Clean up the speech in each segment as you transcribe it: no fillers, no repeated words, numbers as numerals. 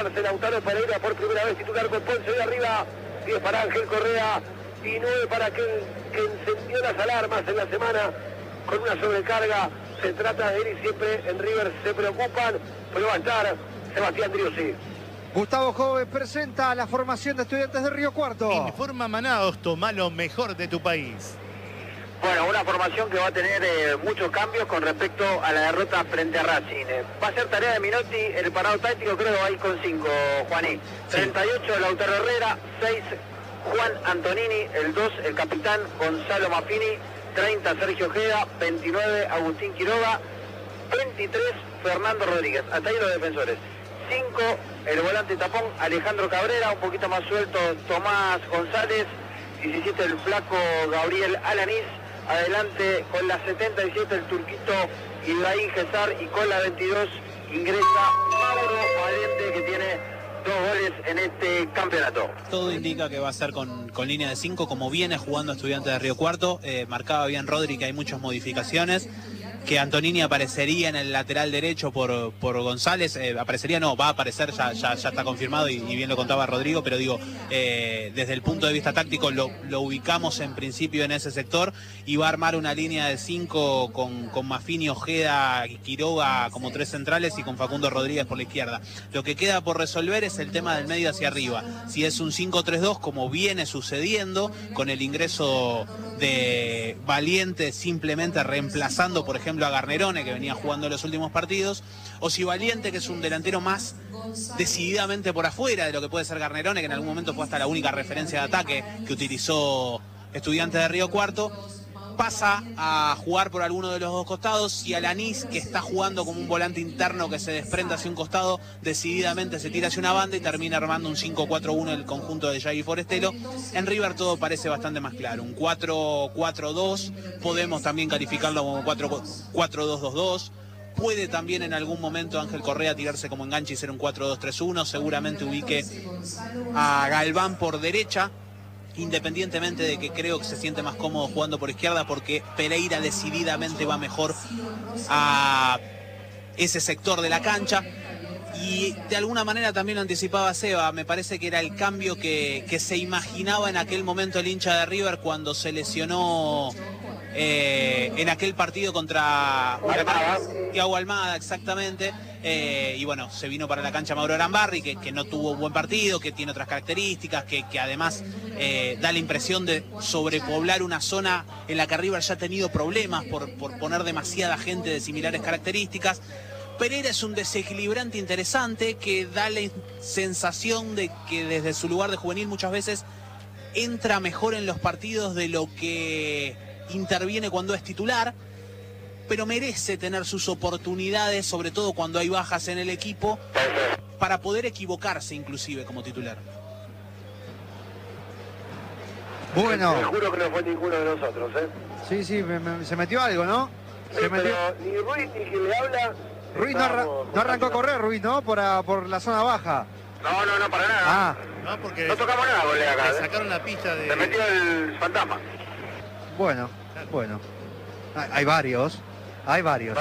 Lautaro Pereira por primera vez titular con Ponce de arriba, 10 para Ángel Correa y 9 para que encendió las alarmas en la semana con una sobrecarga. Se trata de él y siempre en River se preocupan, pero va a estar Sebastián Driussi. Gustavo Jove presenta la formación de Estudiantes de Río Cuarto. Informa Manaos, toma lo mejor de tu país. Bueno, una formación que va a tener muchos cambios con respecto a la derrota frente a Racing. Va a ser tarea de Minotti, el parado táctico creo va a ir con 5, Juaní. 38 Lautaro Herrera, 6 Juan Antonini, el 2 el capitán Gonzalo Maffini, 30 Sergio Ojeda, 29 Agustín Quiroga, 23 Fernando Rodríguez. Hasta ahí los defensores. 5 el volante tapón Alejandro Cabrera, un poquito más suelto Tomás González, 17 el flaco Gabriel Alanís. Adelante con la 77 el turquito Ibrahim Gesar y con la 22 ingresa Mauro Valente, que tiene 2 goles en este campeonato. Todo indica que va a ser con línea de 5 como viene jugando Estudiantes de Río Cuarto. Marcaba bien Rodri que hay muchas modificaciones. Que Antonini aparecería en el lateral derecho por González, aparecería, no, va a aparecer, ya está confirmado y bien lo contaba Rodrigo, pero digo, desde el punto de vista táctico lo ubicamos en principio en ese sector y va a armar una línea de 5 con Maffini, Ojeda y Quiroga como 3 centrales y con Facundo Rodríguez por la izquierda. Lo que queda por resolver es el tema del medio hacia arriba, si es un 5-3-2 como viene sucediendo con el ingreso de Valiente simplemente reemplazando por ejemplo a Garnerone, que venía jugando los últimos partidos, o si Valiente, que es un delantero más decididamente por afuera de lo que puede ser Garnerone, que en algún momento fue hasta la única referencia de ataque que utilizó Estudiantes de Río Cuarto, pasa a jugar por alguno de los dos costados, y Alanís, que está jugando como un volante interno que se desprende hacia un costado, decididamente se tira hacia una banda y termina armando un 5-4-1 el conjunto de Jair Forestelo. En River todo parece bastante más claro, un 4-4-2, podemos también calificarlo como 4-4-2-2-2. Puede también en algún momento Ángel Correa tirarse como enganche y ser un 4-2-3-1, seguramente ubique a Galván por derecha, independientemente de que creo que se siente más cómodo jugando por izquierda, porque Pereira decididamente va mejor a ese sector de la cancha. Y de alguna manera también lo anticipaba Seba, me parece que era el cambio que se imaginaba en aquel momento el hincha de River cuando se lesionó en aquel partido contra Thiago Almada, exactamente. Y bueno, se vino para la cancha Mauro Arambarri, que no tuvo un buen partido, que tiene otras características, que además da la impresión de sobrepoblar una zona en la que River ya ha tenido problemas por poner demasiada gente de similares características. Pereira es un desequilibrante interesante que da la sensación de que desde su lugar de juvenil muchas veces entra mejor en los partidos de lo que interviene cuando es titular, pero merece tener sus oportunidades, sobre todo cuando hay bajas en el equipo, para poder equivocarse inclusive como titular. Bueno. Te juro que no fue ninguno de nosotros, ¿eh? Sí, se metió algo, ¿no? Sí, pero ni Ruiz ni quien le habla. Ruiz no arrancó a correr, Ruiz, ¿no? Por la zona baja. No, para nada. Ah. No, porque No tocamos nada, colega, acá. le sacaron la pista de... Se metió el fantasma. Bueno. Hay varios. Bueno,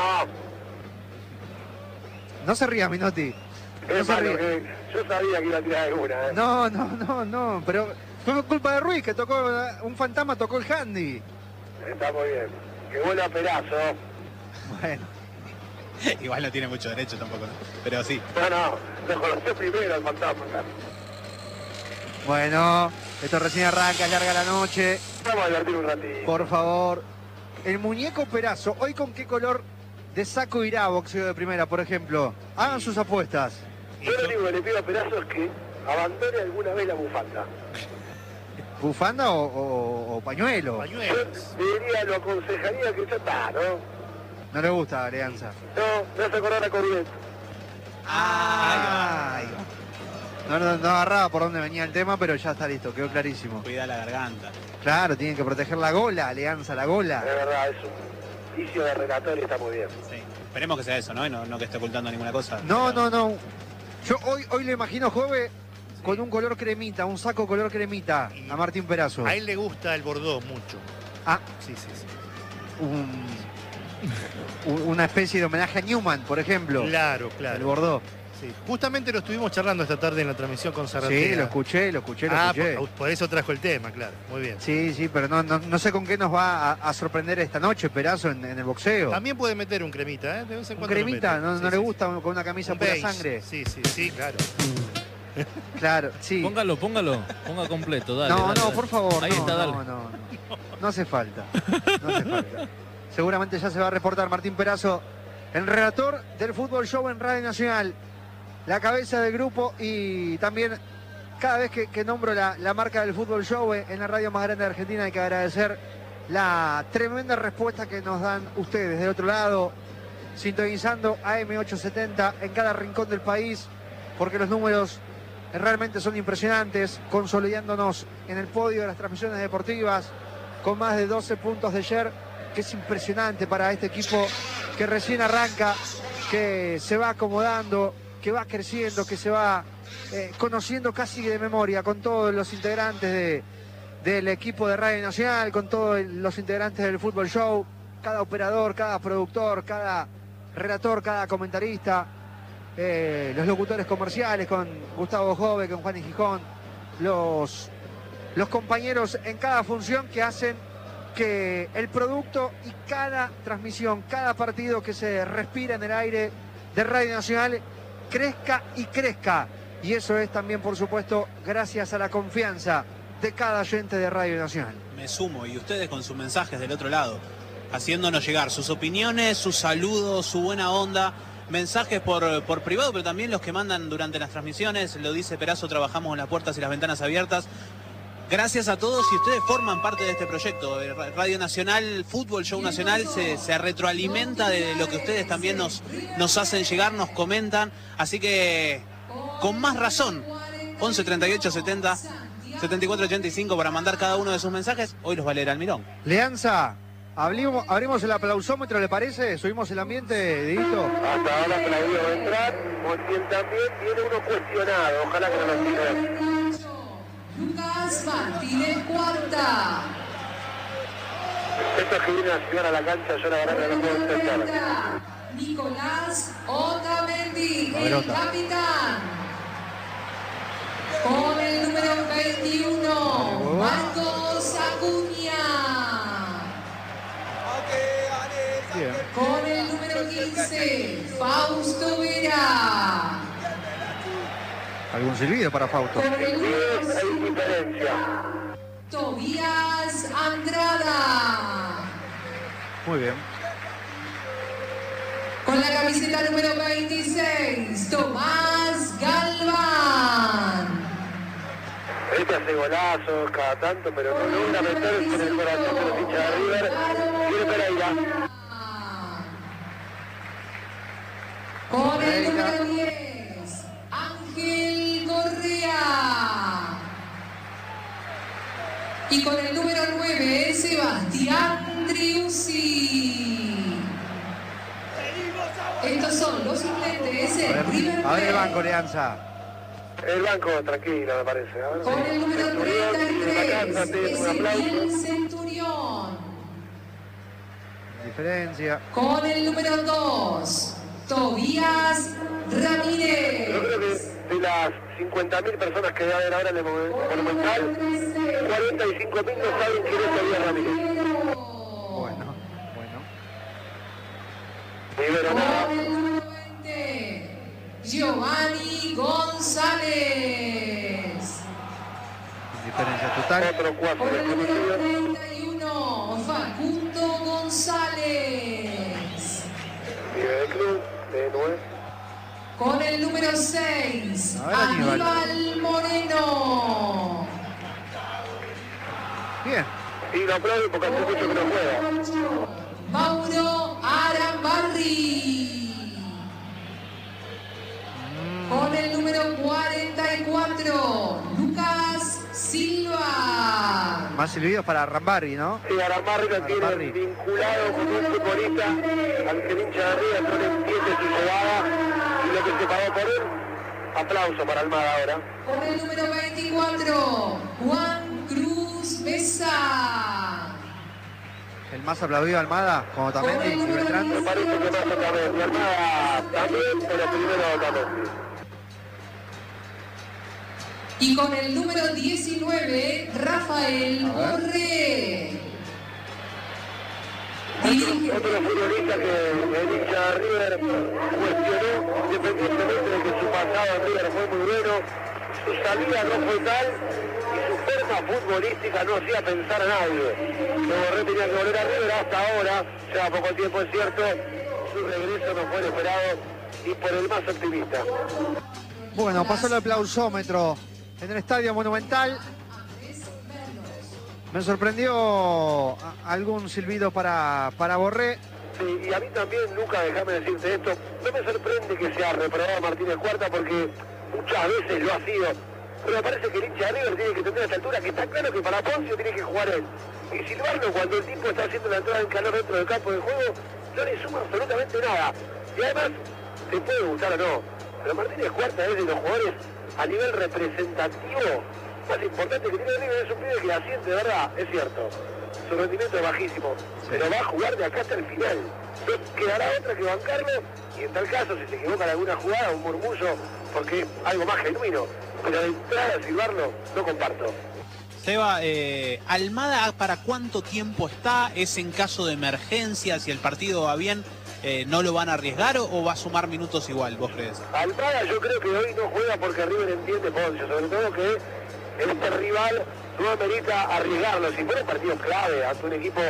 No se ría, Minotti. No se ría. yo sabía que iba a tirar alguna, ¿eh? No, pero fue culpa de Ruiz, que tocó un fantasma, tocó el handy. Está muy bien. Qué bueno Perazo. Bueno. Igual no tiene mucho derecho tampoco, ¿no? Pero sí. No, lo conoció primero el fantasma. Bueno, esto recién arranca, es larga la noche. Vamos a divertir un ratito. Por favor. El muñeco Perazo, ¿hoy con qué color de saco irá a boxeo de primera, por ejemplo? Hagan sus apuestas. Yo lo único que le pido a Perazo es que abandone alguna vez la bufanda. ¿Bufanda o pañuelo? Pañuelos. Yo diría, lo aconsejaría que ya está, ¿no? No le gusta Alianza. No se acordar a corriente. Ay. No agarraba por dónde venía el tema, pero ya está listo, quedó clarísimo. Cuida la garganta. Claro, tienen que proteger la gola, Alianza, la gola. Es verdad, es un vicio de relatorio, está muy bien. Sí. Esperemos que sea eso, ¿no? No que esté ocultando ninguna cosa. No. Yo hoy le imagino Jove con un color cremita, un saco color cremita a Martín Perazo. A él le gusta el Bordeaux mucho. Ah, Sí. una especie de homenaje a Newman, por ejemplo. Claro. El Bordeaux. Sí. Justamente lo estuvimos charlando esta tarde en la transmisión con Sarratea. Sí, lo escuché. Por eso trajo el tema, claro. Muy bien. Sí, pero no sé con qué nos va a sorprender esta noche Perazo en el boxeo. También puede meter un cremita, ¿eh? De vez en ¿Un cuando cremita? lo mete. ¿No le gusta con una camisa Un pura beige. sangre? Sí, claro. Claro, sí. Póngalo, ponga completo, dale. No, dale. por favor. Ahí está, dale. No hace falta. Seguramente ya se va a reportar Martín Perazo, el relator del Fútbol Show en Radio Nacional, la cabeza del grupo, y también cada vez que nombro la marca del Fútbol Show en la radio más grande de Argentina, hay que agradecer la tremenda respuesta que nos dan ustedes del otro lado, sintonizando AM870 en cada rincón del país, porque los números realmente son impresionantes, consolidándonos en el podio de las transmisiones deportivas con más de 12 puntos de share, que es impresionante para este equipo que recién arranca, que se va acomodando, que va creciendo, que se va conociendo casi de memoria con todos los integrantes del equipo de Radio Nacional, con todos los integrantes del Fútbol Show, cada operador, cada productor, cada relator, cada comentarista, los locutores comerciales con Gustavo Jove, con Juan y Gijón, los compañeros en cada función que hacen que el producto y cada transmisión, cada partido que se respira en el aire de Radio Nacional crezca y crezca. Y eso es también, por supuesto, gracias a la confianza de cada oyente de Radio Nacional. Me sumo, y ustedes con sus mensajes del otro lado, haciéndonos llegar sus opiniones, sus saludos, su buena onda, mensajes por privado, pero también los que mandan durante las transmisiones. Lo dice Perazo, trabajamos con las puertas y las ventanas abiertas. Gracias a todos, y ustedes forman parte de este proyecto. Radio Nacional, Fútbol Show Nacional, se retroalimenta de lo que ustedes también nos hacen llegar, nos comentan. Así que, con más razón, 11 38 70 74 85 para mandar cada uno de sus mensajes. Hoy los va a leer Almirón. Leanza, abrimos el aplausómetro, ¿le parece? ¿Subimos el ambiente, Dieguito? Hasta ahora aplaudido va a entrar. Muy bien también. Viene uno cuestionado. Ojalá que no lo tire. Lucas Martínez Cuarta. Estos que vienen a jugar a la cancha, yo la verdad que no lo puedo entender. Nicolás Otamendi, A ver, el Ota. capitán. Con el número 21, Marcos Acuña. Bien. Con el número 15, Fausto Vera. ¿Algún silbido para Fausto? Con el número 10 hay diferencia. Tobías Andrada. Muy bien. Con la camiseta número 26, Tomás Galván. Este hace golazos cada tanto, pero no logra meterse en el corazón de los hinchas de River. Viene Pereira. Con el número 10, Ángel Correa. Y con el número 9, Sebastián Driussi. Estos son los suplentes en River A ver el Plate. banco, Leanza. El banco tranquilo, me parece. A ver. Con el número Centurión, tiene una 33, casa, tiene un aplauso. Ezequiel Centurión. Diferencia. Con el número 2, Tobías Yo Ramírez. creo que de las 50.000 personas que va a haber ahora en el Monumental, 45.000 no saben quién es Tobías Ramírez. Bueno. Rivero nada. Con el número 20, Giovanni González. Diferencia total. Otro cuatro Con el número desconocido. 31, Facundo González. Vive de club, de 9. Con el número 6, A ver, Aníbal. Aníbal Moreno. Bien. Y lo aplauden porque hace mucho que no juega. Mauro Arambarri. Con el número 44, Lucas Silva. Más silbidos para Rambarri, ¿no? Sí, Aramarri lo tiene Aramarri. vinculado con un futbolista al que el hincha de River no le entiende su jugada y lo que se pagó por él. Aplauso para Almada ahora. Con el número 24, Juan Cruz Mesa. El más aplaudido Almada, como Tamendi y Beltrán. Me parece que más otra vez. Y Almada también, pero primero Otamendi. Y con el número 19, Rafael Borré. Otro futbolista que el hincha de River cuestionó, independientemente de que su pasado en River fue muy bueno, su salida no fue tal y su forma futbolística no hacía pensar a nadie. Que Borré tenía que volver a River hasta ahora, lleva poco tiempo es cierto, su regreso no fue el esperado y por el más optimista. Bueno, pasó el aplausómetro en el Estadio Monumental. Me sorprendió algún silbido para Borré. Sí, y a mí también, Luca, déjame decirte esto, no me sorprende que sea reprobado Martínez Cuarta porque muchas veces lo ha sido, pero me parece que el hincha de River tiene que entender a esta altura que está claro que para Poncio tiene que jugar él. Y silbarlo cuando el tipo está haciendo la entrada en calor dentro del campo de juego, no le suma absolutamente nada. Y además, te puede gustar o no, pero Martínez Cuarta es de los jugadores a nivel representativo más importante que tiene River, es un pibe que la siente, de verdad, es cierto. Su rendimiento es bajísimo, pero va a jugar de acá hasta el final. No quedará otra que bancarlo y en tal caso, si se equivoca en alguna jugada, un murmullo, porque es algo más genuino. Pero de entrada a silbarlo, no comparto. Seba, Almada, ¿para cuánto tiempo está? ¿Es en caso de emergencia? Si el partido va bien, ¿no lo van a arriesgar o va a sumar minutos igual, vos crees? Almada yo creo que hoy no juega porque River entiende, Poncio, sobre todo que este rival no amerita arriesgarlo. Si fuera un partido clave ante un equipo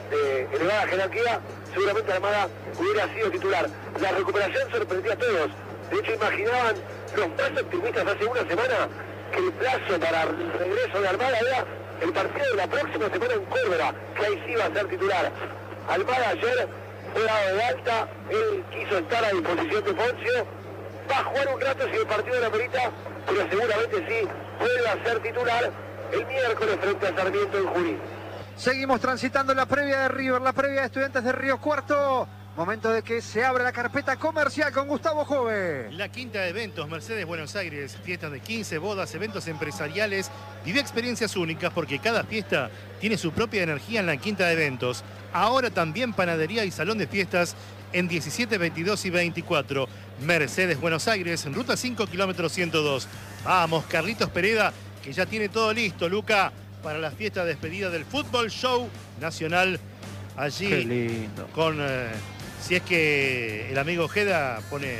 de elevada jerarquía, seguramente Almada hubiera sido titular. La recuperación sorprendió a todos. De hecho, imaginaban los más optimistas hace una semana que el plazo para el regreso de Almada era el partido de la próxima semana en Córdoba, que ahí sí va a ser titular. Almada ayer fue dado de alta, él quiso estar a disposición de Poncio, va a jugar un rato si el partido lo amerita, pero seguramente sí vuelve a ser titular el miércoles frente a Sarmiento en Junín. Seguimos transitando la previa de River, la previa de Estudiantes de Río Cuarto. Momento de que se abra la carpeta comercial con Gustavo Jove. La quinta de eventos, Mercedes Buenos Aires, fiestas de 15, bodas, eventos empresariales. Vive experiencias únicas porque cada fiesta tiene su propia energía en la quinta de eventos. Ahora también panadería y salón de fiestas en 17, 22 y 24. Mercedes Buenos Aires, en ruta 5, kilómetro 102. Vamos, Carlitos Pereda, que ya tiene todo listo, Luca, para la fiesta de despedida del Fútbol Show Nacional. Allí, qué lindo. Con... si es que el amigo Ojeda pone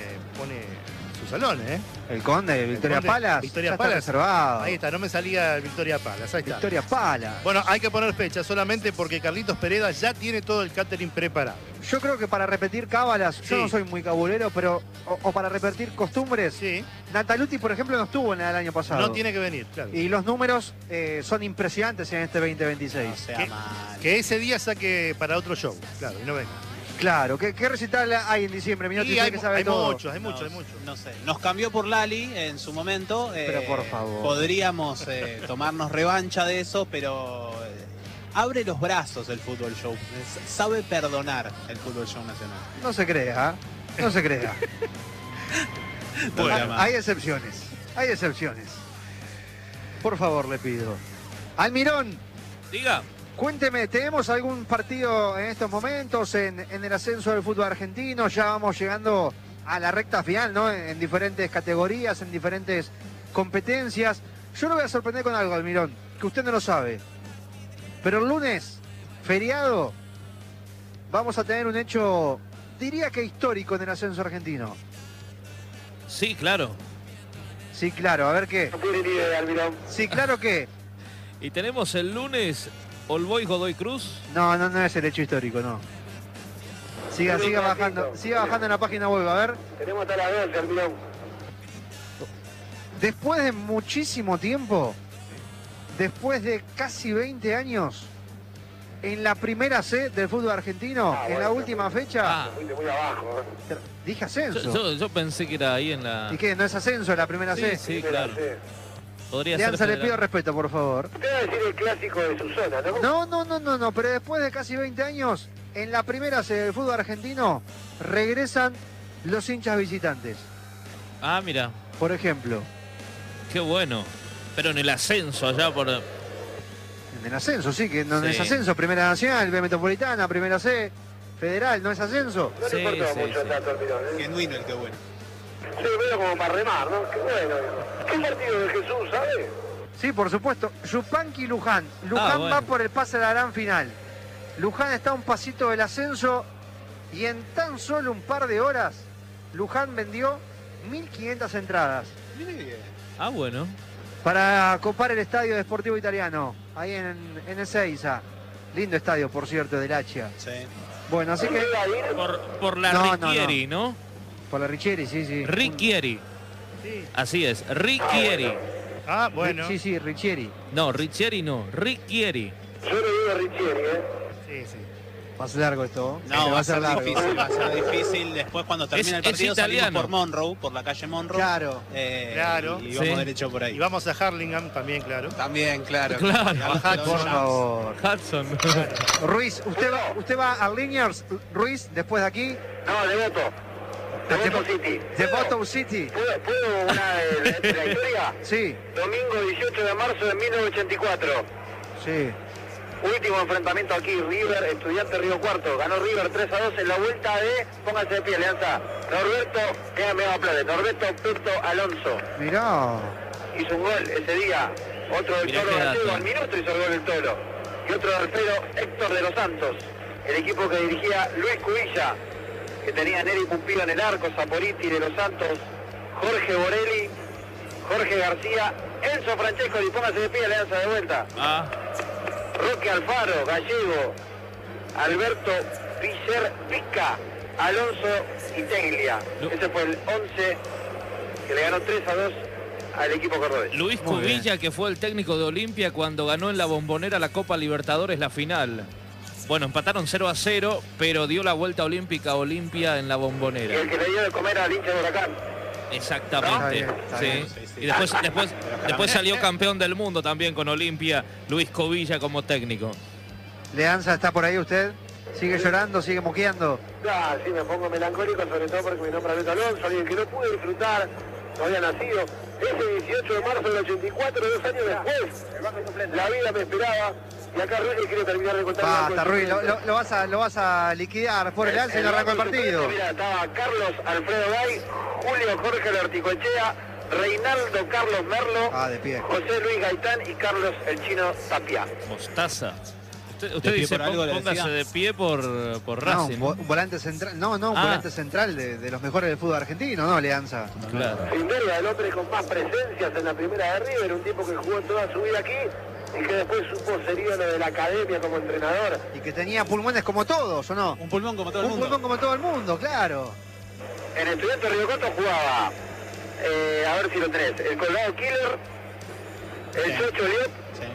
su salón, ¿eh? El Conde, Victoria Palas. Victoria ya Palas. está reservado. Ahí está, no me salía Victoria Palas. Ahí está. Victoria Palas. Bueno, hay que poner fecha solamente porque Carlitos Pereda ya tiene todo el catering preparado. Yo creo que para repetir cábalas, Sí. yo no soy muy cabulero, pero o para repetir costumbres, Sí. Nataluti, por ejemplo, no estuvo en el año pasado. No tiene que venir, claro. Y los números son impresionantes en este 2026. No sea Que- mal. Que ese día saque para otro show, claro, y no venga. Claro, ¿qué recital hay en diciembre? Minotti, Y usted hay, que sabe hay todo. muchos, hay muchos, hay muchos. No sé, nos cambió por Lali en su momento. Pero por favor. Podríamos tomarnos revancha de eso, pero abre los brazos el Fútbol Show. Sabe perdonar el Fútbol Show Nacional. No se crea, no se crea. Bueno, Hay excepciones, hay excepciones. Por favor, le pido. Almirón, Diga. cuénteme, ¿tenemos algún partido en estos momentos en el ascenso del fútbol argentino? Ya vamos llegando a la recta final, ¿no? En diferentes categorías, en diferentes competencias. Yo lo voy a sorprender con algo, Almirón, que usted no lo sabe. Pero el lunes, feriado, vamos a tener un hecho, diría que histórico en el ascenso argentino. Sí, claro. Sí, claro, a ver qué. No tiene ni idea, Almirón. Sí, claro que. Y tenemos el lunes All Boys Godoy Cruz. No es el hecho histórico, no. Siga bajando en la página web, a ver. Tenemos hasta las 12, Almirón. Después de muchísimo tiempo, después de casi 20 años, en la primera C del fútbol argentino, en la bueno, última fecha, Ah, Fuiste muy abajo, dije ascenso. yo pensé que era ahí en la... ¿Y qué? ¿No es ascenso la primera Sí, C? sí, claro. Podría Leanza, ser le federal. pido respeto, por favor. Usted va a decir el clásico de su zona, ¿no? No, pero después de casi 20 años, en la primera C del fútbol argentino, regresan los hinchas visitantes. Ah, mira, Por ejemplo, qué bueno. Pero en el ascenso allá por... en el ascenso, sí, que no Sí. es ascenso, Primera Nacional, B Metropolitana, Primera C, Federal, ¿no es ascenso? No Sí, le importa sí, mucho sí. el dato, Almirón, ¿eh? Genuino el que bueno. Sí, medio como para remar, ¿no? Qué bueno. ¿Qué partido de Jesús, sabe? Sí, por supuesto. Yupanqui Luján. Luján bueno. va por el pase a la gran final. Luján está a un pasito del ascenso y en tan solo un par de horas Luján vendió 1.500 entradas Ah, bueno. para copar el estadio de Sportivo Italiano, ahí en Ezeiza. Lindo estadio, por cierto, del Hacha. Sí. Bueno, así que Por la No, Ricchieri, ¿no? por la Ricchieri, sí. Ricchieri. Así es, Ricchieri. Ah, bueno. Sí, Ricchieri. No, Ricchieri no, Ricchieri. Yo le digo a Ricchieri, Sí, sí. Más largo esto. No, va a ser largo. difícil, va a ser difícil. Después cuando termine el Es partido salimos italiano. por Monroe, por la calle Monroe. Claro. Claro. Y vamos Sí. derecho por Y ahí. vamos a Harlingham también, claro. También, claro. Claro. Por favor. Hudson. Ruiz, usted va a Liniers, Ruiz, después de aquí. No, Devoto. Devoto City. Devoto City. ¿Puedo una de la historia? Sí, Domingo 18 de marzo de 1984. sí. Último enfrentamiento aquí, River, Estudiante Río Cuarto. Ganó River 3-2 en la vuelta de, pónganse de pie, Alianza, Norberto, me aplaude, Norberto Peto Alonso. Mirá. Hizo un gol ese día. Otro del Mirá Toro qué Gallego dato. al minuto hizo el gol del Toro. Y otro de Alfredo Héctor de los Santos. El equipo que dirigía Luis Cubilla, que tenía Neri Pumpido en el arco, Saporiti de los Santos, Jorge Borelli, Jorge García, Enzo Francesco, y póngase de pie, Alianza de vuelta. Ah, Roque Alfaro, Gallego, Alberto Pizer Pica, Alonso y Teglia. Lu- Ese fue el 11 que le ganó 3-2 al equipo cordobés. Luis Muy bien. Cubilla, que fue el técnico de Olimpia cuando ganó en la Bombonera la Copa Libertadores la final. Bueno, empataron 0-0, pero dio la vuelta olímpica a Olimpia en la Y Bombonera. el que le dio de comer al hincha de Huracán. Exactamente. Está Sí. bien. Y después salió campeón del mundo también con Olimpia, Luis Cubilla como técnico. Leanza, ¿está por ahí usted? ¿Sigue llorando? ¿Sigue moqueando? Ah, sí, me pongo melancólico, sobre todo porque mi nombre es Beto Alonso, alguien que no pude disfrutar, no había nacido. Ese 18 de marzo del 84, 2 años después, la vida me esperaba. Y acá Ruiz quiere terminar de contar. Basta, Ruiz, lo vas a liquidar por el alza y no arrancó el partido. Mira, estaba Carlos Alfredo Gay, Julio Jorge Lorticoechea, Reinaldo Carlos Merlo, Ah, de pie. José Luis Gaitán y Carlos el Chino Tapia. Mostaza. Usted pie dice, por algo le póngase decía. de pie por No, Racing. un volante central. No, un Ah. volante central de los mejores del fútbol argentino, ¿no, Leanza? Claro. Sin duda, el hombre con más presencias en la primera de River, un tipo que jugó toda su vida aquí y que después supo ser ídolo de la academia como entrenador. Y que tenía pulmones como todos, ¿o no? Un pulmón como todo el Un mundo. pulmón como todo el mundo, claro. En Estudiante Río Cuarto jugaba, a ver si lo tenés, el Colgado Killer, el Sí. Chocho Liot Sí,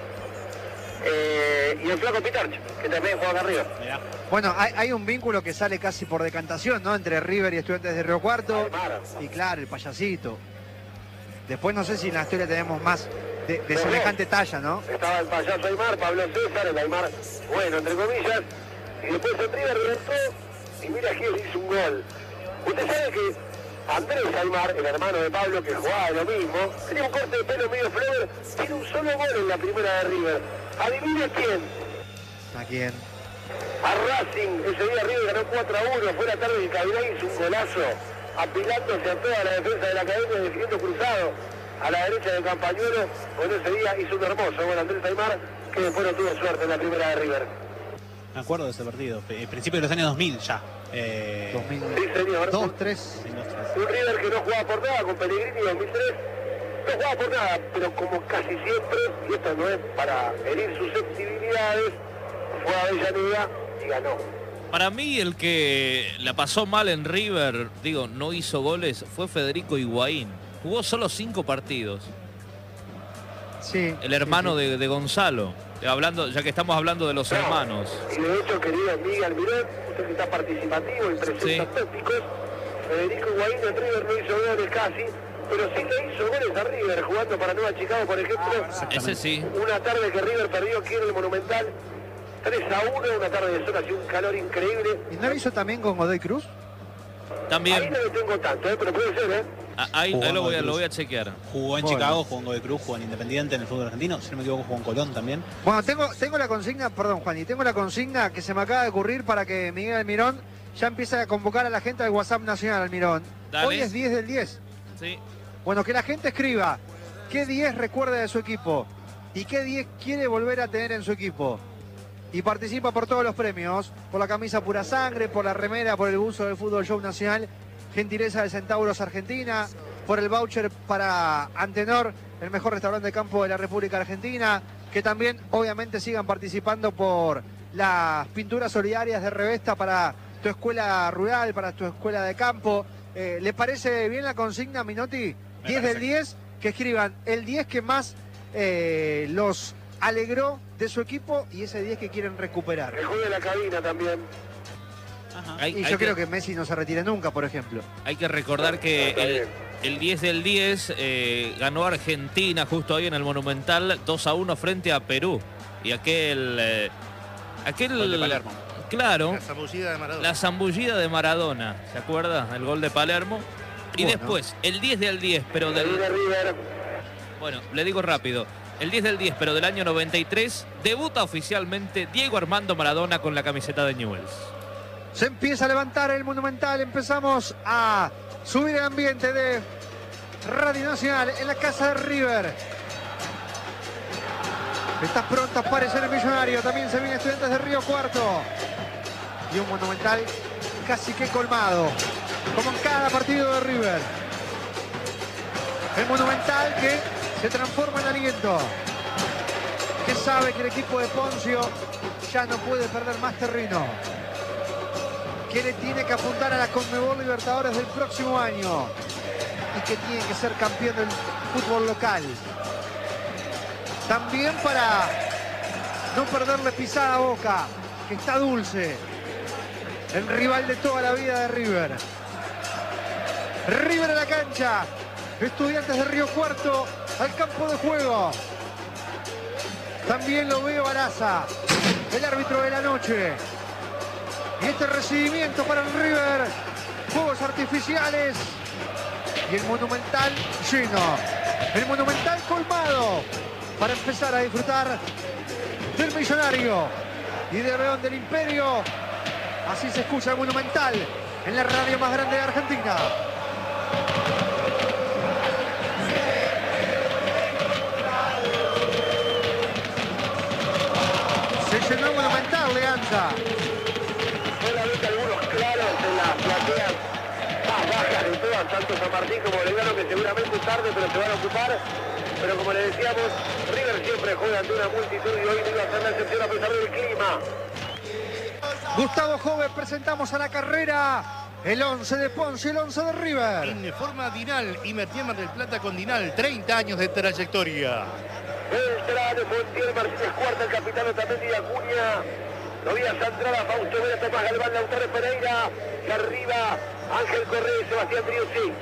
y el Flaco Pitarch, que también juega acá arriba. mirá. Bueno, hay un vínculo que sale casi por decantación, ¿no? Entre River y Estudiantes de Río Cuarto. Aymar. Y claro, el payasito. Después no sé si en la historia tenemos más de Los semejante talla, ¿no? Estaba el payaso Aymar, Pablo César, el Aymar, bueno, entre comillas, y después el River reventó, y mira que hizo un gol. Usted sabe que Andrés Aymar, el hermano de Pablo, que jugaba lo mismo, tenía un corte de pelo medio flower, tiene un solo gol en la primera de River. Adivine quién. ¿A quién? A Racing, ese día River ganó 4-1, fue la tarde de Cabilán, hizo un golazo, apilándose a toda la defensa de la academia, defendiendo cruzado a la derecha del Campañuelo. Bueno, ese día hizo un hermoso gol Andrés Aymar, que después no tuvo suerte en la primera de River. Me acuerdo de ese partido. Principio de los años 2000 ya. 2000. Sí, señor. 2002-3. Un River que no jugaba por nada con Pellegrini en 2003. No jugaba por nada, pero como casi siempre, y esto no es para herir susceptibilidades, fue a Avellaneda y ganó. Para mí el que la pasó mal en River, digo, no hizo goles, fue Federico Higuaín. Jugó solo 5 partidos. Sí. El hermano sí, sí. de Gonzalo. Hablando, ya que estamos hablando de los hermanos. Y de hecho, querido Miguel Mirón, usted que está participativo y presenta Sí. tópicos, Federico Higuaín en River no hizo goles casi, pero sí le hizo goles a River, jugando para Nueva Chicago, por ejemplo. Ese sí. Una tarde que River perdió aquí en el Monumental, 3-1, una tarde de sol, hacía un calor increíble. ¿Y no lo hizo también con Godoy Cruz? Ahí También. no lo tengo tanto, pero puede ser, Ahí Jugó lo en voy a Cruz. chequear. Jugó en Bueno. Chicago, jugó en Godoy Cruz, jugó en Independiente en el fútbol argentino. Si no me equivoco, jugó en Colón también. Bueno, tengo la consigna, perdón, Juan, y tengo la consigna que se me acaba de ocurrir para que Miguel Almirón ya empiece a convocar a la gente al WhatsApp Nacional, Almirón. Dale. Hoy es 10 del 10. Sí. Bueno, que la gente escriba qué 10 recuerda de su equipo y qué 10 quiere volver a tener en su equipo. Y participa por todos los premios, por la camisa Pura Sangre, por la remera, por el buzo del Fútbol Show Nacional, gentileza de Centauros Argentina, por el voucher para Antenor, el mejor restaurante de campo de la República Argentina, que también obviamente sigan participando por las pinturas solidarias de Revesta para tu escuela rural, para tu escuela de campo. ¿Le parece bien la consigna, Minotti? 10 del 10, que escriban el 10 que más los alegró de su equipo y ese 10 que quieren recuperar. Que juegue la cabina también. Ajá. Y yo creo que Messi no se retire nunca, por ejemplo. Hay que recordar que el 10 del 10 ganó Argentina justo hoy en el Monumental 2-1 frente a Perú. Y aquel Gol de Palermo. Claro, La zambullida de Maradona. la zambullida de Maradona, ¿se acuerda? El gol de Palermo. Y Bueno. después, el 10 del 10, pero del... River. Bueno, le digo rápido. El 10 del 10, pero del año 93, debuta oficialmente Diego Armando Maradona con la camiseta de Newell's. Se empieza a levantar el Monumental, empezamos a subir el ambiente de Radio Nacional en la casa de River. Está pronto a aparecer el Millonario, también se viene Estudiantes de Río Cuarto. Y un Monumental casi que colmado, como en cada partido de River. El Monumental que se transforma en aliento, que sabe que el equipo de Poncio ya no puede perder más terreno, que le tiene que apuntar a la Conmebol Libertadores del próximo año y que tiene que ser campeón del fútbol local. También para no perderle pisada a Boca, que está dulce, el rival de toda la vida de River. River a la cancha, Estudiantes de Río Cuarto al campo de juego. También lo veo Araza, el árbitro de la noche. Y este recibimiento para el River, fuegos artificiales y el Monumental lleno, el Monumental colmado para empezar a disfrutar del Millonario y de León del Imperio. Así se escucha el Monumental en la radio más grande de Argentina. Se llenó el Monumental, Leandra. Solamente algunos claros en las plateas más bajas de todas, tanto San Martín como Belgrano, que seguramente tarde, pero se van a ocupar. Pero como le decíamos, River siempre juega ante una multitud y hoy no iba a ser la excepción a pesar del clima. Gustavo Jove, presentamos a la carrera el 11 de Ponce y el 11 de River. Informa Dinal y Mertier del Plata con Dinal, 30 años de trayectoria. Beltrán, Montiel, Martínez Cuarta, el capitán Otamendi y Acuña. Novia Santrada, Fausto Vera, Tomás Galván, Lautaro Pereira. Y arriba, Ángel Correa y Sebastián Driussi.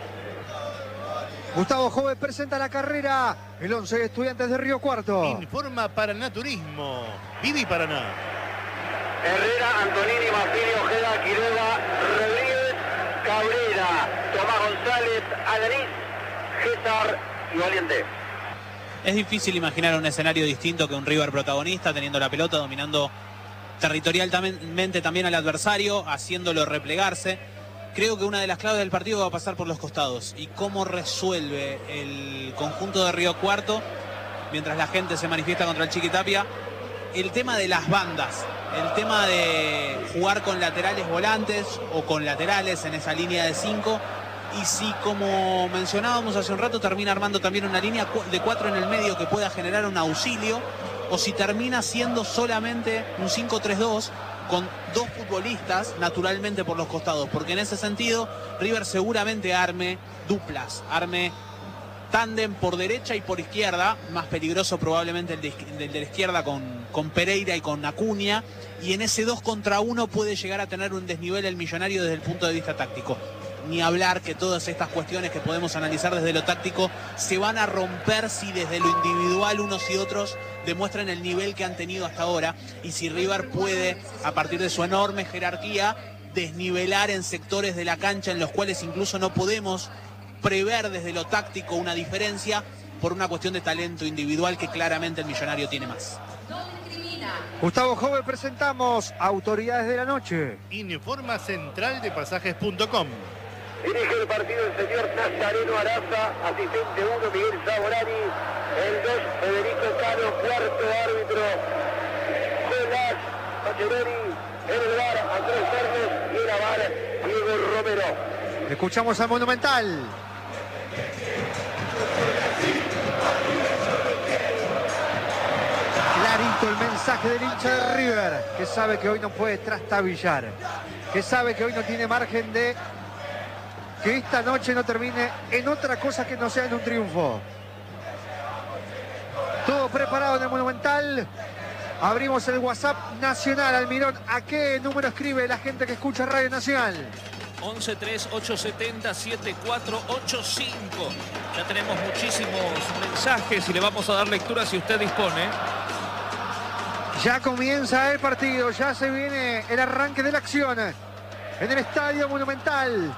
Gustavo Jove presenta la carrera el 11 de Estudiantes de Río Cuarto. Informa Paraná Turismo. Vivi Paraná. Herrera, Antonini, Mafini, Ojeda, Quiroga, Rodríguez, Cabrera, Tomás González, Alariz, César y Valiente. Es difícil imaginar un escenario distinto que un River protagonista, teniendo la pelota, dominando territorialmente también al adversario, haciéndolo replegarse. Creo que una de las claves del partido va a pasar por los costados y cómo resuelve el conjunto de Río Cuarto, mientras la gente se manifiesta contra el Chiquitapia, el tema de las bandas, el tema de jugar con laterales volantes o con laterales en esa línea de 5. Y si, como mencionábamos hace un rato, termina armando también una línea de 4 en el medio que pueda generar un auxilio, o si termina siendo solamente un 5-3-2 con 2 futbolistas naturalmente por los costados, porque en ese sentido River seguramente arme duplas, arme tándem por derecha y por izquierda, más peligroso probablemente el de la izquierda con Pereira y con Acuña, y en ese 2 contra 1 puede llegar a tener un desnivel el Millonario desde el punto de vista táctico. Ni hablar que todas estas cuestiones que podemos analizar desde lo táctico se van a romper si desde lo individual unos y otros demuestran el nivel que han tenido hasta ahora, y si River puede, a partir de su enorme jerarquía, desnivelar en sectores de la cancha en los cuales incluso no podemos prever desde lo táctico una diferencia por una cuestión de talento individual que claramente el Millonario tiene más. Gustavo Jove, presentamos Autoridades de la Noche. Informa centraldepasajes.com. Dirige el partido el señor Nazareno Araza, asistente 1 Miguel Saborani, el 2 Federico Cano, cuarto árbitro Jonas Pacheroni, en el bar Andrés Carlos y el aval Diego Romero. Escuchamos al Monumental. Clarito el mensaje del hincha de River, que sabe que hoy no puede trastabillar, que sabe que hoy no tiene margen de que esta noche no termine en otra cosa que no sea en un triunfo. Todo preparado en el Monumental. Abrimos el WhatsApp nacional. Almirón, ¿a qué número escribe la gente que escucha Radio Nacional? 1138707485. Ya tenemos muchísimos mensajes y le vamos a dar lectura si usted dispone. Ya comienza el partido, ya se viene el arranque de la acción en el Estadio Monumental.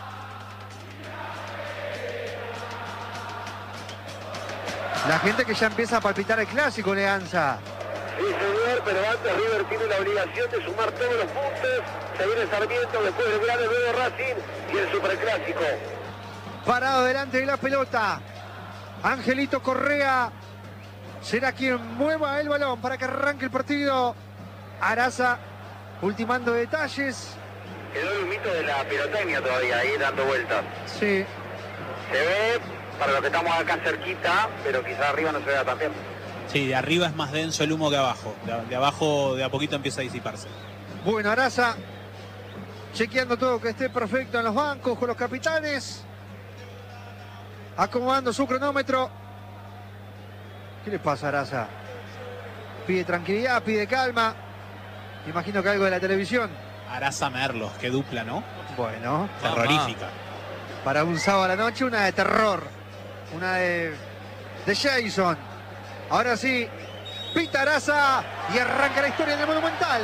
La gente que ya empieza a palpitar el clásico, Leanza. Sí, señor, pero antes River tiene la obligación de sumar todos los puntos. Se viene Sarmiento, después el Grano, luego Racing y el Superclásico. Parado delante de la pelota, Angelito Correa será quien mueva el balón para que arranque el partido. Araza ultimando detalles. Quedó el mito de la pirotecnia todavía ahí dando vueltas. Sí. Se ve para los que estamos acá cerquita, pero quizás arriba no se vea tan bien. Sí, de arriba es más denso el humo que abajo. De abajo de a poquito empieza a disiparse. Bueno, Araza chequeando todo que esté perfecto en los bancos con los capitanes. Acomodando su cronómetro. ¿Qué le pasa a Araza? Pide tranquilidad, pide calma. Imagino que algo de la televisión. Araza Merlos, qué dupla, ¿no? Bueno. Terrorífica. Para un sábado a la noche, una de terror. Una de Jason. Ahora sí, pita Araza y arranca la historia en el Monumental.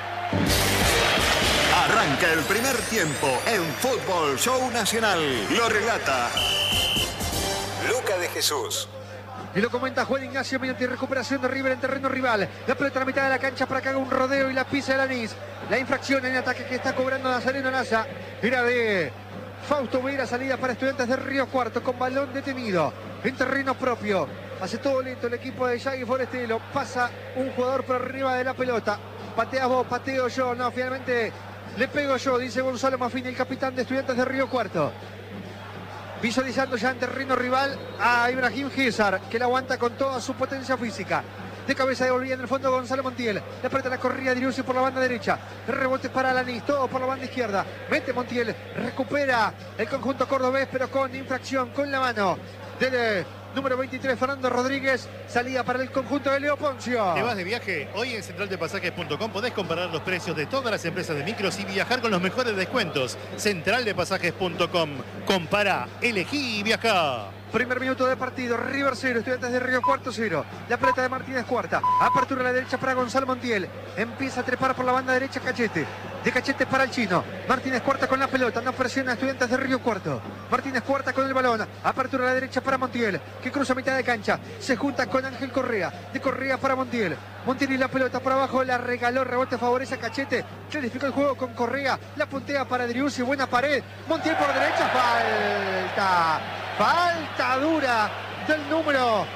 Arranca el primer tiempo en Fútbol Show Nacional. Lo relata Luca de Jesús. Y lo comenta Juan Ignacio Menotti. Recuperación de River en terreno rival. La pelota a la mitad de la cancha para que haga un rodeo y la pisa el anís. La infracción en ataque que está cobrando Nazareno Araza era de Fausto Vera, salida para Estudiantes de Río Cuarto con balón detenido en terreno propio. Hace todo lento el equipo de Yagui Forestelo. Pasa un jugador por arriba de la pelota. Pateas vos, pateo yo. No, finalmente le pego yo, dice Gonzalo Maffini, el capitán de Estudiantes de Río Cuarto. Visualizando ya en terreno rival a Ibrahim Gizar, que la aguanta con toda su potencia física. De cabeza devolvía en el fondo Gonzalo Montiel. Le aprieta la corrida Driussi por la banda derecha. Rebote para Alanis, todo por la banda izquierda. Mete Montiel, recupera el conjunto cordobés, pero con infracción, con la mano del número 23, Fernando Rodríguez. Salida para el conjunto de Leo Poncio. ¿Te vas de viaje? Hoy en centraldepasajes.com podés comparar los precios de todas las empresas de micros y viajar con los mejores descuentos. Centraldepasajes.com. Compara, elegí y viajá. Primer minuto de partido, River 0, Estudiantes de Río Cuarto 0. La pelota de Martínez Cuarta. Apertura a la derecha para Gonzalo Montiel. Empieza a trepar por la banda derecha Cachete. De Cachete para el chino. Martínez Cuarta con la pelota. No presiona a Estudiantes de Río Cuarto. Martínez Cuarta con el balón. Apertura a la derecha para Montiel, que cruza a mitad de cancha. Se junta con Ángel Correa. De Correa para Montiel. Montiel y la pelota por abajo. La regaló. Rebote favorece a Cachete. Clarificó el juego con Correa. La puntea para Driussi. Buena pared. Montiel por derecha. Falta. Falta dura del número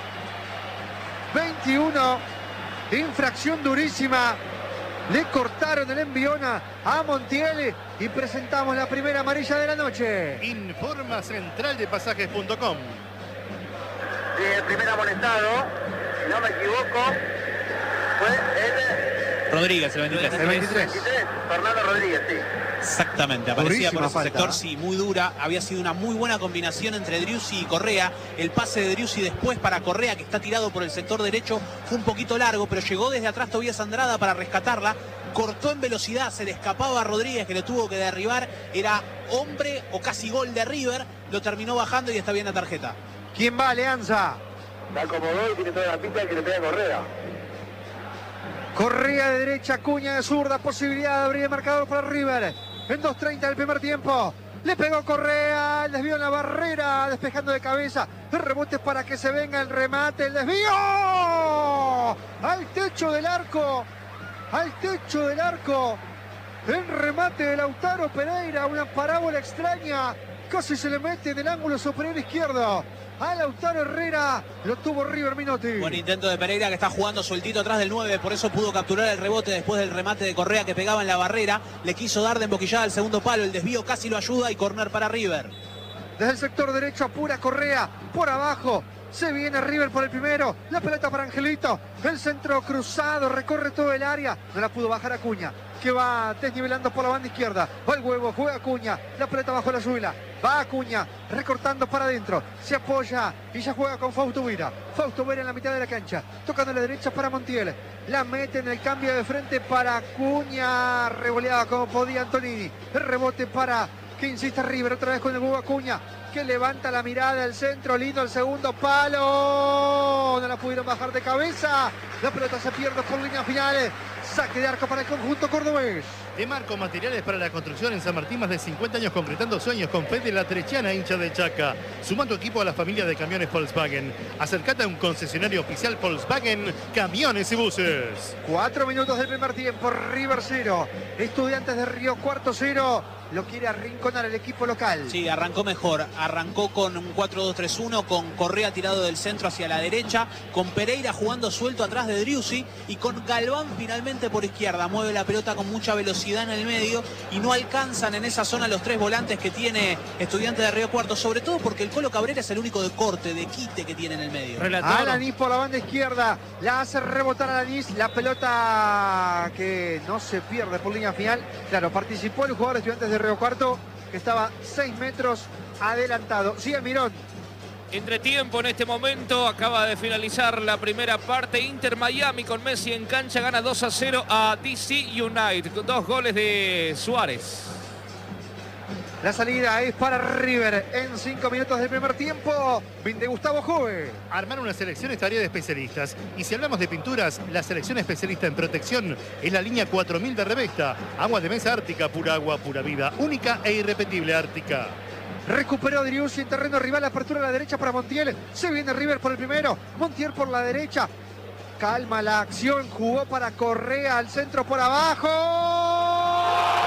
21. Infracción durísima. Le cortaron el envión a Montiel y presentamos la primera amarilla de la noche. Informa centraldepasajes.com. Sí, el primer amonestado, si no me equivoco, fue el Rodríguez, el 23. El 23. Fernando Rodríguez, sí. Exactamente, aparecía por Durísima ese falta, sector, ¿eh? sí, muy dura. Había sido una muy buena combinación entre Driussi y Correa. El pase de Driussi después para Correa, que está tirado por el sector derecho, fue un poquito largo, pero llegó desde atrás Tobías Andrada para rescatarla. Cortó en velocidad, se le escapaba a Rodríguez, que lo tuvo que derribar. Era hombre o casi gol de River. Lo terminó bajando y está bien la tarjeta. ¿Quién va, Alianza? Se acomodó y tiene toda la pinta de que le pega Correa. Correa de derecha, Cuña de zurda, posibilidad de abrir el marcador para River. En 2:30 del primer tiempo. Le pegó Correa, el desvío en la barrera, despejando de cabeza. El rebote para que se venga el remate, el desvío. Al techo del arco. Al techo del arco. El remate de Lautaro Pereira, una parábola extraña. Casi se le mete en el ángulo superior izquierdo a Lautaro Herrera. Lo tuvo River Minotti. Buen intento de Pereira, que está jugando sueltito atrás del 9. Por eso pudo capturar el rebote después del remate de Correa, que pegaba en la barrera. Le quiso dar de emboquillada al segundo palo. El desvío casi lo ayuda y córner para River. Desde el sector derecho apura Correa. Por abajo se viene River por el primero. La pelota para Angelito. El centro cruzado. Recorre todo el área. No la pudo bajar Acuña, que va desnivelando por la banda izquierda. Va el huevo, juega Acuña. La pelota bajo la suela. Va Acuña, recortando para adentro. Se apoya y ya juega con Fausto Vera. Fausto Vera en la mitad de la cancha. Tocando a la derecha para Montiel. La mete en el cambio de frente para Acuña. Revoleaba como podía Antonini. El rebote para que insiste River otra vez con el huevo Acuña, que levanta la mirada al centro. Lindo el segundo palo. No la pudieron bajar de cabeza. La pelota se pierde por líneas finales. Saque de arco para el conjunto cordobés. De Marco Materiales para la Construcción en San Martín, más de 50 años concretando sueños con Fede La Trechiana, hincha de Chaca. Suma tu equipo a la familia de camiones Volkswagen. Acercate a un concesionario oficial Volkswagen, camiones y buses. 4 minutos del primer tiempo. River 0. Estudiantes de Río Cuarto 0. Lo quiere arrinconar el equipo local. Sí, arrancó mejor. Arrancó con un 4-2-3-1, con Correa tirado del centro hacia la derecha, con Pereira jugando suelto atrás de Driussi y con Galván finalmente por izquierda. Mueve la pelota con mucha velocidad en el medio y no alcanzan en esa zona los tres volantes que tiene Estudiantes de Río Cuarto, sobre todo porque el Colo Cabrera es el único de corte, de quite que tiene en el medio. Alanis por la banda izquierda. La hace rebotar Alanis. La pelota que no se pierde por línea final. Claro, participó el jugador de Estudiantes de Río Cuarto, que estaba 6 metros adelantado. Sigue Mirón. Entretiempo en este momento, acaba de finalizar la primera parte. Inter Miami con Messi en cancha gana 2-0 a DC United con 2 goles de Suárez. La salida es para River en 5 minutos del primer tiempo. Fin de Gustavo Jove. Armar una selección es tarea de especialistas. Y si hablamos de pinturas, la selección especialista en protección es la línea 4000 de Revesta. Agua de mesa Ártica, pura agua, pura vida. Única e irrepetible Ártica. Recuperó Driussi en terreno rival. Apertura a la derecha para Montiel. Se viene River por el primero. Montiel por la derecha. Calma la acción. Jugó para Correa al centro por abajo.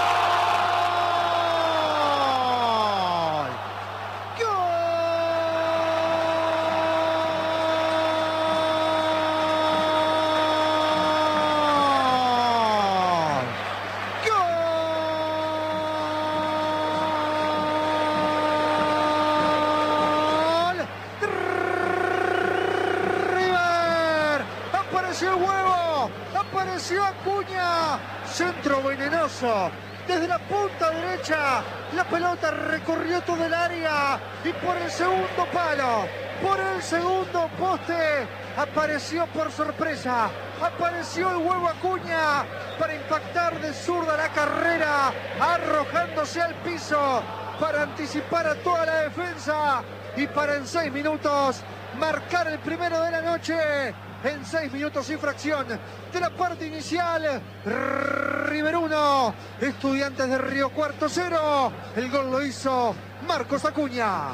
Apareció Acuña, centro venenoso, desde la punta derecha, la pelota recorrió todo el área y por el segundo palo, por el segundo poste, apareció por sorpresa, apareció el huevo Acuña para impactar de zurda la carrera, arrojándose al piso para anticipar a toda la defensa y para en 6 minutos marcar el primero de la noche. En 6 minutos y fracción de la parte inicial, River 1, Estudiantes de Río Cuarto 0. El gol lo hizo Marcos Acuña.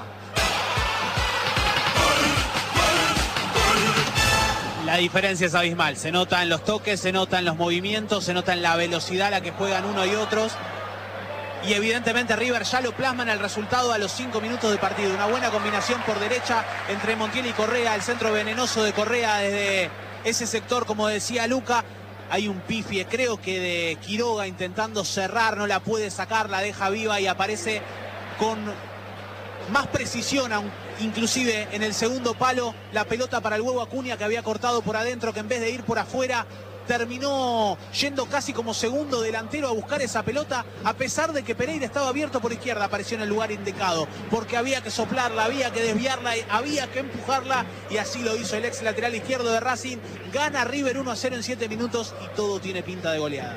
La diferencia es abismal, se nota en los toques, se nota en los movimientos, se nota en la velocidad a la que juegan uno y otros. Y evidentemente River ya lo plasma en el resultado a los 5 minutos de partido. Una buena combinación por derecha entre Montiel y Correa. El centro venenoso de Correa desde ese sector, como decía Luca. Hay un pifie, creo que de Quiroga, intentando cerrar, no la puede sacar, la deja viva y aparece con más precisión, inclusive en el segundo palo, la pelota para el huevo Acuña, que había cortado por adentro, que en vez de ir por afuera terminó yendo casi como segundo delantero a buscar esa pelota, a pesar de que Pereira estaba abierto por izquierda. Apareció en el lugar indicado, porque había que soplarla, había que desviarla, había que empujarla, y así lo hizo el ex lateral izquierdo de Racing. Gana River 1-0 en 7 minutos y todo tiene pinta de goleada.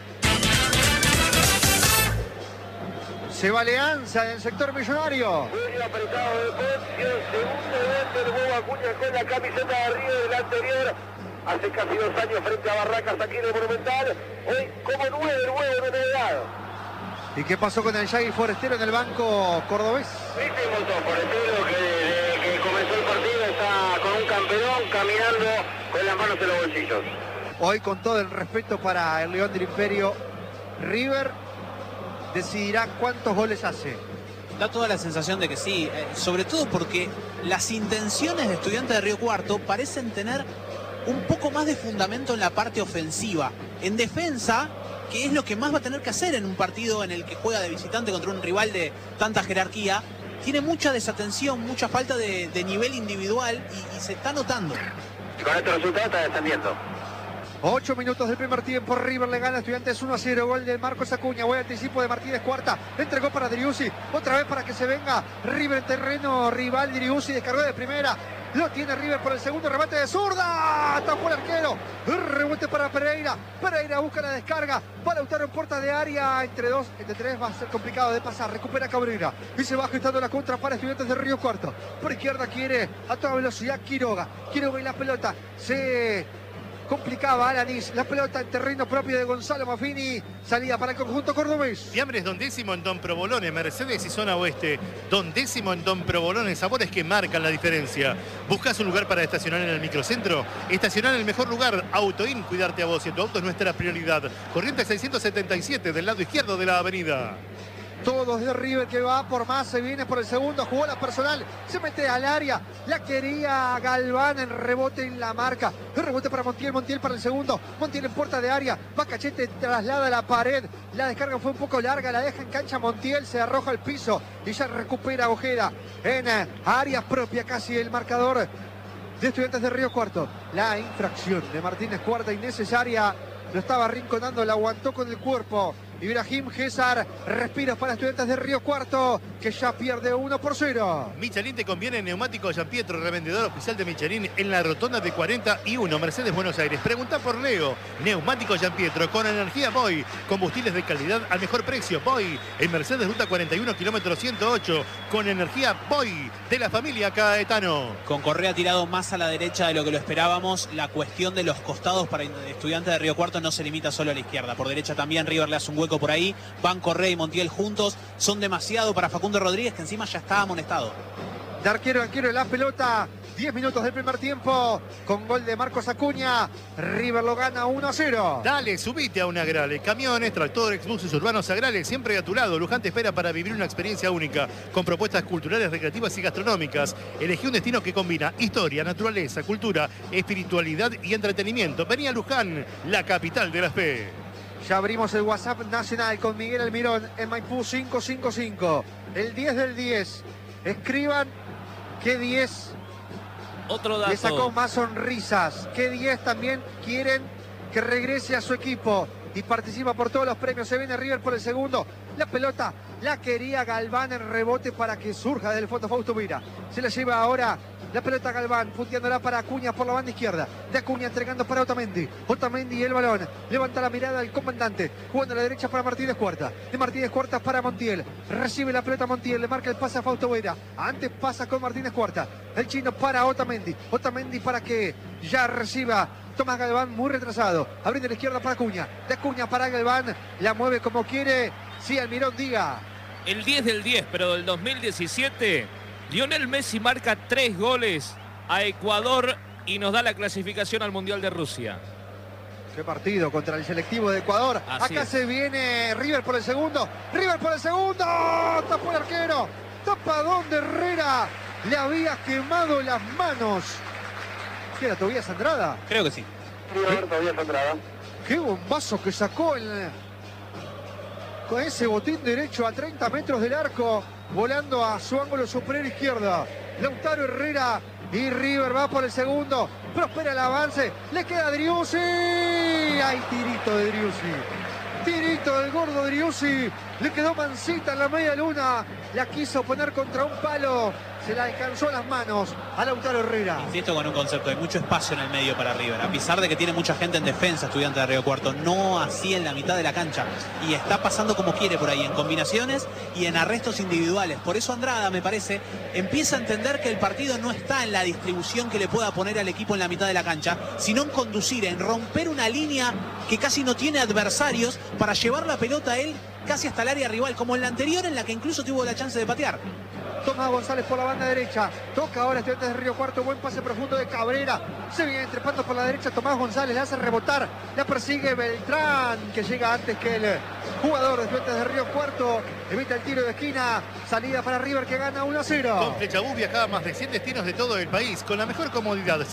Se va Leanza en el sector millonario. Muy apretado de Poncio, segundo gol del huevo Acuña con la camiseta de River del anterior. Hace casi 2 años frente a Barracas aquí en el Monumental. Hoy como 9 el huevo de novedad. ¿Y qué pasó con el Yagui Forestero en el banco cordobés? Viste Montón Forestero que comenzó el partido está con un campeón caminando con las manos en los bolsillos. Hoy, con todo el respeto para el León del Imperio, River decidirá cuántos goles hace. Da toda la sensación de que sí, sobre todo porque las intenciones de Estudiantes de Río Cuarto parecen tener un poco más de fundamento en la parte ofensiva. En defensa, que es lo que más va a tener que hacer en un partido en el que juega de visitante contra un rival de tanta jerarquía, tiene mucha desatención, mucha falta de nivel individual y se está notando. Y con este resultado está descendiendo. 8 minutos del primer tiempo, River le gana a Estudiantes 1-0, gol de Marcos Acuña, buen anticipo de Martínez Cuarta, entregó para Driussi, otra vez para que se venga River en terreno rival, Driussi descargó de primera, lo tiene River por el segundo, remate de zurda, tapó el arquero, rebote para Pereira, Pereira busca la descarga, para Lautaro en puerta de área, entre tres va a ser complicado de pasar, recupera Cabrera, y se va gestando la contra para Estudiantes de Río Cuarto, por izquierda quiere a toda velocidad Quiroga y la pelota, se complicaba Alanis, la pelota en terreno propio de Gonzalo Maffini, salida para el conjunto cordobés. Fiambres Don Décimo en Don Provolone, Mercedes y zona oeste. Don Décimo en Don Provolone, sabores que marcan la diferencia. ¿Buscas un lugar para estacionar en el microcentro? Estacionar en el mejor lugar, Autoin, cuidarte a vos y tu auto es nuestra prioridad. Corriente 677 del lado izquierdo de la avenida. Todos de River que va por más, se viene por el segundo, jugó la personal, se mete al área, la quería Galván, en rebote en la marca, el rebote para Montiel para el segundo, Montiel en puerta de área, va Cachete, traslada a la pared, la descarga fue un poco larga, la deja en cancha Montiel, se arroja al piso y ya recupera Ojeda en área propia, casi el marcador de Estudiantes de Río Cuarto. La infracción de Martínez Cuarta innecesaria, lo estaba arrinconando, la aguantó con el cuerpo. Ibrahim César, respira para Estudiantes de Río Cuarto, que ya pierde 1-0. Michelin te conviene en Neumático Gianpietro, revendedor oficial de Michelin en la rotonda de 41, Mercedes, Buenos Aires. Pregunta por Leo. Neumático Gianpietro, con energía Boy, combustibles de calidad al mejor precio. Boy, en Mercedes, ruta 41, kilómetro 108, con energía Boy, de la familia Caetano. Con Correa tirado más a la derecha de lo que lo esperábamos, la cuestión de los costados para Estudiantes de Río Cuarto no se limita solo a la izquierda. Por derecha también River le hace un hueco por ahí, van Correa y Montiel juntos, son demasiado para Facundo Rodríguez, que encima ya está amonestado. De arquero la pelota, 10 minutos del primer tiempo, con gol de Marcos Acuña, River lo gana 1-0. Dale, subite a un Agrale, camiones, tractores, buses urbanos Agrale, siempre a tu lado. Luján te espera para vivir una experiencia única, con propuestas culturales, recreativas y gastronómicas. Elegí un destino que combina historia, naturaleza, cultura, espiritualidad y entretenimiento. Vení a Luján, la capital de la fe. Ya abrimos el WhatsApp nacional con Miguel Almirón en Maipú 555. El 10 del 10. Escriban qué 10 otro dato le sacó más sonrisas. Qué 10 también quieren que regrese a su equipo y participa por todos los premios. Se viene River por el segundo. La pelota la quería Galván en rebote para que surja del fondo Fausto Mira. Se la lleva ahora la pelota Galván, punteándola para Acuña por la banda izquierda. De Acuña entregando para Otamendi. Otamendi el balón. Levanta la mirada al comandante. Jugando a la derecha para Martínez Cuarta. De Martínez Cuarta para Montiel. Recibe la pelota Montiel. Le marca el pase a Fausto Vera. Antes pasa con Martínez Cuarta. El chino para Otamendi. Otamendi para que ya reciba Tomás Galván, muy retrasado. Abriendo la izquierda para Acuña. De Acuña para Galván. La mueve como quiere. Sí, Almirón, diga. El 10 del 10, pero del 2017, Lionel Messi marca 3 goles a Ecuador y nos da la clasificación al Mundial de Rusia. Qué partido contra el selectivo de Ecuador. Así acá es. Se viene River por el segundo. River por el segundo. Tapó el arquero. Tapadón de Herrera. Le había quemado las manos. ¿Qué era, Tobías Andrada? Creo que sí. River todavía está entrada. Qué bombazo que sacó con ese botín derecho a 30 metros del arco, volando a su ángulo superior izquierda. Lautaro Herrera y River va por el segundo. Prospera el avance. Le queda Driussi. ¡Ay, tirito de Driussi! Tirito del gordo Driussi. Le quedó mansita en la media luna. La quiso poner contra un palo. Se la descansó las manos a Lautaro Herrera. Insisto con un concepto, hay mucho espacio en el medio para River, a pesar de que tiene mucha gente en defensa, Estudiantes de Río Cuarto, no así en la mitad de la cancha, y está pasando como quiere por ahí, en combinaciones y en arrestos individuales. Por eso Andrada, me parece, empieza a entender que el partido no está en la distribución que le pueda poner al equipo en la mitad de la cancha, sino en conducir, en romper una línea que casi no tiene adversarios para llevar la pelota a él casi hasta el área rival, como en la anterior, en la que incluso tuvo la chance de patear. Tomás González por la banda derecha. Toca ahora Estudiantes de Río Cuarto. Buen pase profundo de Cabrera. Se viene trepando por la derecha Tomás González. Le hace rebotar. La persigue Beltrán, que llega antes que el jugador de Estudiantes de Río Cuarto. Evita el tiro de esquina. Salida para River, que gana 1-0. Con Flechabús viajaba más de 100 destinos de todo el país con la mejor comodidad.